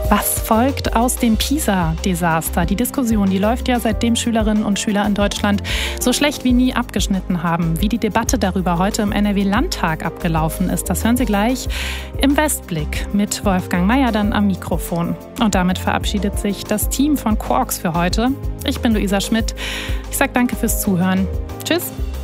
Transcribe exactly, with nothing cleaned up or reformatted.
Was folgt aus dem PISA-Desaster? Die Diskussion, die läuft ja, seitdem Schülerinnen und Schüler in Deutschland so schlecht wie nie abgeschnitten haben. Wie die Debatte darüber heute im N R W-Landtag abgelaufen ist, das hören Sie gleich im Westblick mit Wolfgang Meier dann am Mikrofon. Und damit verabschiedet sich das Team von Quarks für heute. Ich bin Luisa Schmidt. Ich sage danke fürs Zuhören. Tschüss.